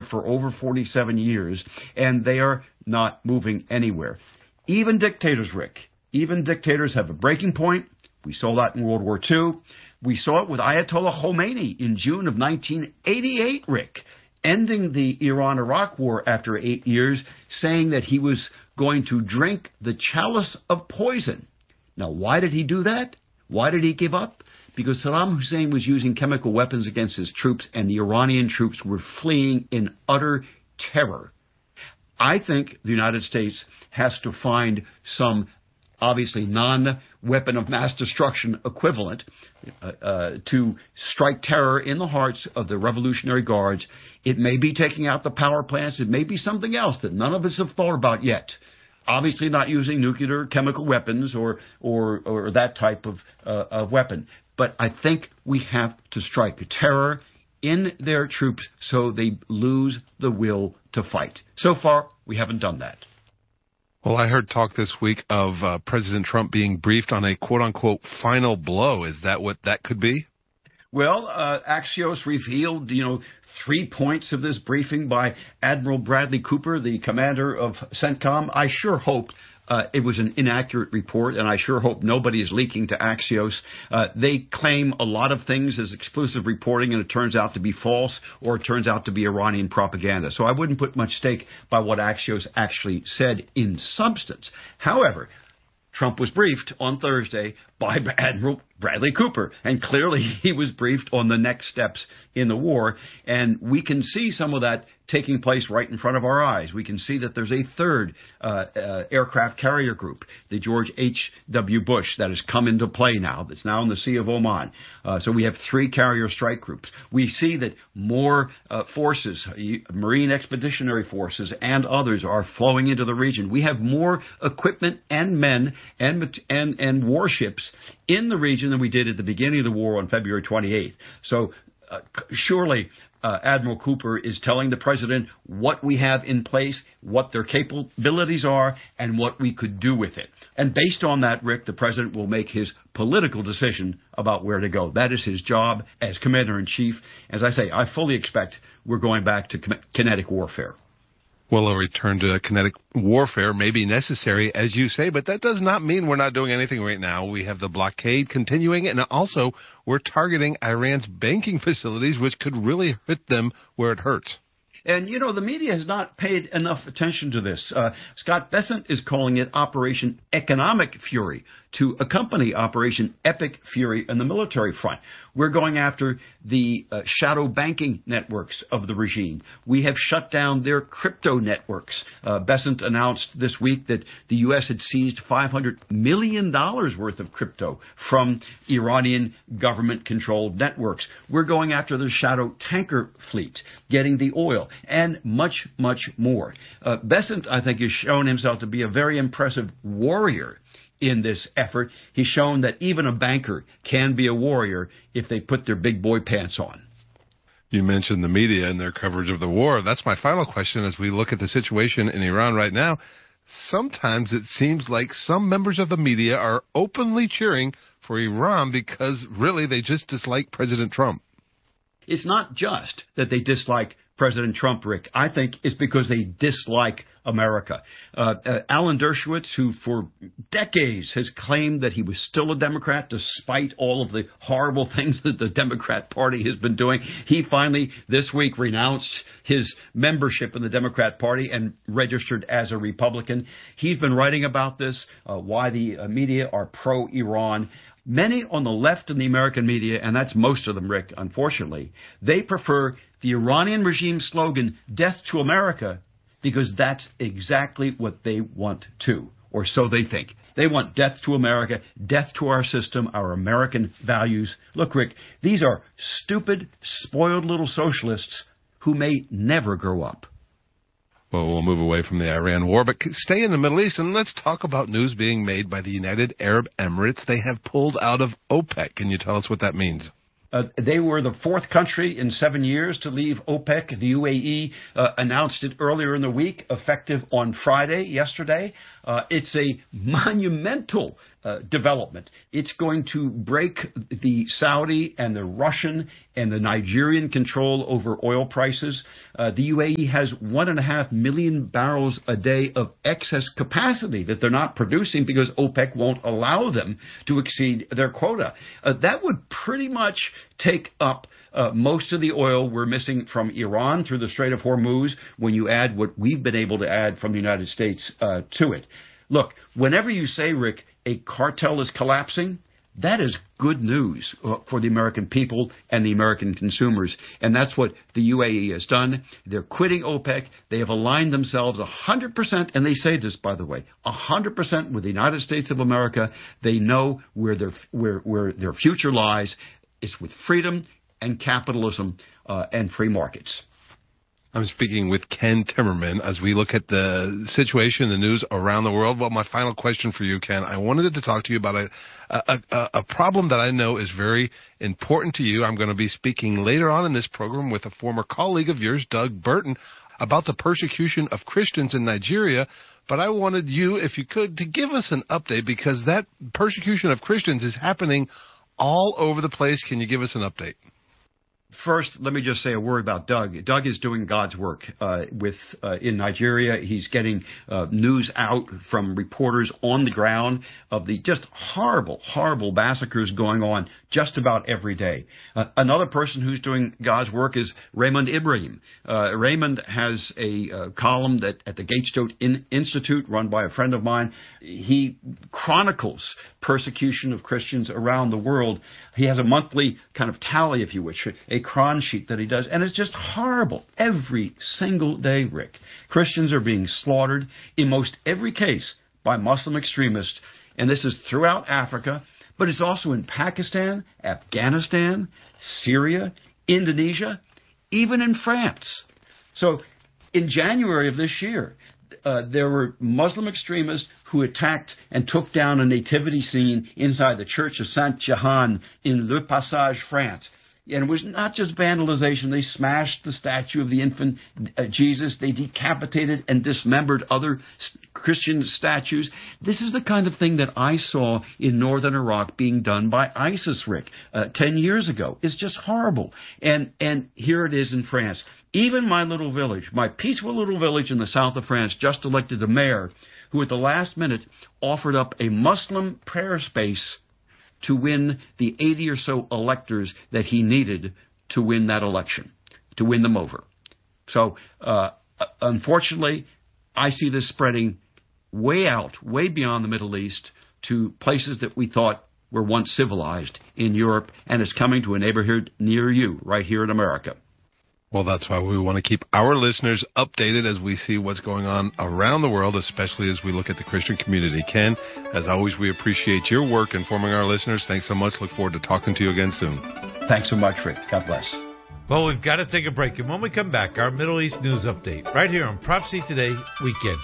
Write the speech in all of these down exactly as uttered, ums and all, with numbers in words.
for over forty-seven years, and they are not moving anywhere. Even dictators, Rick, even dictators have a breaking point. We saw that in World War Two. We saw it with Ayatollah Khomeini in June of nineteen eighty-eight, Rick, ending the Iran-Iraq war after eight years, saying that he was going to drink the chalice of poison. Now, why did he do that? Why did he give up? Because Saddam Hussein was using chemical weapons against his troops, and the Iranian troops were fleeing in utter terror. I think the United States has to find some obviously non-weapon of mass destruction equivalent uh, uh, to strike terror in the hearts of the Revolutionary Guards. It may be taking out the power plants. It may be something else that none of us have thought about yet. Obviously not using nuclear chemical weapons or or, or that type of, uh, of weapon. But I think we have to strike terror in their troops so they lose the will to fight. So far, we haven't done that. Well, I heard talk this week of uh, President Trump being briefed on a quote-unquote final blow. Is that what that could be? Well, uh, Axios revealed, you know, three points of this briefing by Admiral Bradley Cooper, the commander of CENTCOM. I sure hope uh, it was an inaccurate report, and I sure hope nobody is leaking to Axios. Uh, they claim a lot of things as exclusive reporting, and it turns out to be false, or it turns out to be Iranian propaganda. So I wouldn't put much stake by what Axios actually said in substance. However, Trump was briefed on Thursday by Admiral Bradley Cooper, and clearly he was briefed on the next steps in the war, and we can see some of that taking place right in front of our eyes. We can see that there's a third uh, uh, aircraft carrier group, the George H W. Bush, that has come into play now, that's now in the Sea of Oman. Uh, so we have three carrier strike groups. We see that more uh, forces, Marine Expeditionary Forces and others, are flowing into the region. We have more equipment and men and and, and warships in the region than we did at the beginning of the war on February twenty-eighth. So uh, surely uh, Admiral Cooper is telling the president what we have in place, what their capabilities are, and what we could do with it. And based on that, Rick, the president will make his political decision about where to go. That is his job as commander-in-chief. As I say, I fully expect we're going back to kinetic warfare. Well, a return to kinetic warfare may be necessary, as you say, but that does not mean we're not doing anything right now. We have the blockade continuing, and also we're targeting Iran's banking facilities, which could really hit them where it hurts. And, you know, the media has not paid enough attention to this. Uh, Scott Bessent is calling it Operation Economic Fury to accompany Operation Epic Fury on the military front. We're going after the uh, shadow banking networks of the regime. We have shut down their crypto networks. Uh, Bessent announced this week that the U S had seized five hundred million dollars worth of crypto from Iranian government-controlled networks. We're going after the shadow tanker fleet, getting the oil, and much, much more. Uh, Bessent, I think, has shown himself to be a very impressive warrior in this effort. He's shown that even a banker can be a warrior if they put their big boy pants on. You mentioned the media and their coverage of the war. That's my final question as we look at the situation in Iran right now. Sometimes it seems like some members of the media are openly cheering for Iran because really they just dislike President Trump. It's not just that they dislike President Trump, Rick. I think it's because they dislike America. Uh, uh, Alan Dershowitz, who for decades has claimed that he was still a Democrat despite all of the horrible things that the Democrat Party has been doing, he finally this week renounced his membership in the Democrat Party and registered as a Republican. He's been writing about this, uh, why the uh, media are pro-Iran. Many on the left in the American media, and that's most of them, Rick, unfortunately, they prefer the Iranian regime slogan, "Death to America," because that's exactly what they want too, or so they think. They want death to America, death to our system, our American values. Look, Rick, these are stupid, spoiled little socialists who may never grow up. Well, we'll move away from the Iran war, but stay in the Middle East, and let's talk about news being made by the United Arab Emirates. They have pulled out of OPEC. Can you tell us what that means? Uh, they were the fourth country in seven years to leave OPEC. The U A E uh, announced it earlier in the week, effective on Friday, yesterday. Uh, it's a monumental uh, development. It's going to break the Saudi and the Russian and the Nigerian control over oil prices. Uh, the U A E has one and a half million barrels a day of excess capacity that they're not producing because OPEC won't allow them to exceed their quota. Uh, that would pretty much take up uh, most of the oil we're missing from Iran through the Strait of Hormuz when you add what we've been able to add from the United States uh, to it. Look, whenever you say, Rick, a cartel is collapsing, that is good news for the American people and the American consumers. And that's what the U A E has done. They're quitting OPEC. They have aligned themselves one hundred percent, and they say this, by the way, one hundred percent with the United States of America. They know where their, where, where their future lies. It's with freedom and capitalism uh, and free markets. I'm speaking with Ken Timmerman as we look at the situation, the news around the world. Well, my final question for you, Ken, I wanted to talk to you about a, a, a, a problem that I know is very important to you. I'm going to be speaking later on in this program with a former colleague of yours, Doug Burton, about the persecution of Christians in Nigeria. But I wanted you, if you could, to give us an update because that persecution of Christians is happening all over the place. Can you give us an update? First, let me just say a word about Doug. Doug is doing God's work uh, with uh, in Nigeria. He's getting uh, news out from reporters on the ground of the just horrible, horrible massacres going on just about every day. Uh, another person who's doing God's work is Raymond Ibrahim. Uh, Raymond has a uh, column that at the Gatestone in- Institute run by a friend of mine. He chronicles persecution of Christians around the world. He has a monthly kind of tally, if you wish, a cron sheet that he does, and it's just horrible. Every single day, Rick, Christians are being slaughtered in most every case by Muslim extremists, and this is throughout Africa, but it's also in Pakistan, Afghanistan, Syria, Indonesia, even in France. So in January of this year, Uh, there were Muslim extremists who attacked and took down a nativity scene inside the Church of Saint Jehan in Le Passage, France. And it was not just vandalization. They smashed the statue of the infant uh, Jesus. They decapitated and dismembered other st- Christian statues. This is the kind of thing that I saw in northern Iraq being done by ISIS, Rick, uh, ten years ago. It's just horrible. And, and here it is in France. Even my little village, my peaceful little village in the south of France, just elected a mayor who at the last minute offered up a Muslim prayer space to win the eighty or so electors that he needed to win that election, to win them over. So, uh, unfortunately, I see this spreading way out, way beyond the Middle East to places that we thought were once civilized in Europe, and it's coming to a neighborhood near you, right here in America. Well, that's why we want to keep our listeners updated as we see what's going on around the world, especially as we look at the Christian community. Ken, as always, we appreciate your work informing our listeners. Thanks so much. Look forward to talking to you again soon. Thanks so much, Rick. God bless. Well, we've got to take a break. And when we come back, our Middle East news update right here on Prophecy Today Weekend.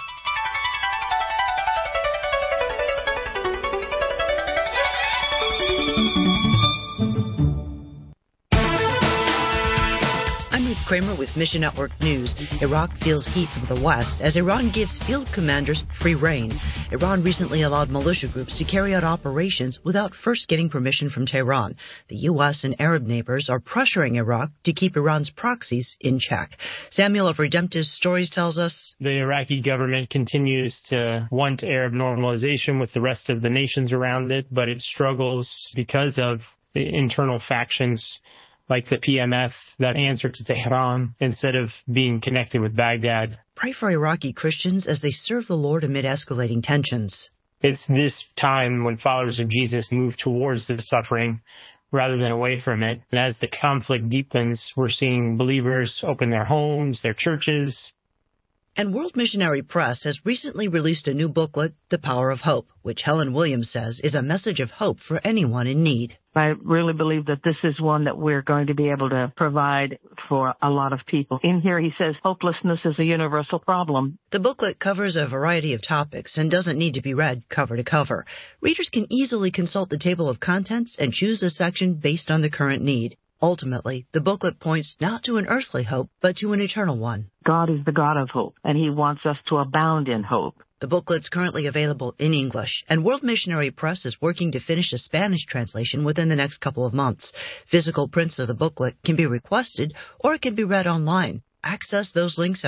Kramer with Mission Network News. Iraq feels heat from the west as Iran gives field commanders free rein. Iran recently allowed militia groups to carry out operations without first getting permission from Tehran. The U S and Arab neighbors are pressuring Iraq to keep Iran's proxies in check. Samuel of Redemptive Stories tells us the Iraqi government continues to want Arab normalization with the rest of the nations around it, but it struggles because of the internal factions like the P M F that answer to Tehran instead of being connected with Baghdad. Pray for Iraqi Christians as they serve the Lord amid escalating tensions. It's this time when followers of Jesus move towards the suffering rather than away from it. And as the conflict deepens, we're seeing believers open their homes, their churches. And World Missionary Press has recently released a new booklet, The Power of Hope, which Helen Williams says is a message of hope for anyone in need. I really believe that this is one that we're going to be able to provide for a lot of people. In here, he says hopelessness is a universal problem. The booklet covers a variety of topics and doesn't need to be read cover to cover. Readers can easily consult the table of contents and choose a section based on the current need. Ultimately, the booklet points not to an earthly hope, but to an eternal one. God is the God of hope, and he wants us to abound in hope. The booklet's currently available in English, and World Missionary Press is working to finish a Spanish translation within the next couple of months. Physical prints of the booklet can be requested, or it can be read online. Access those links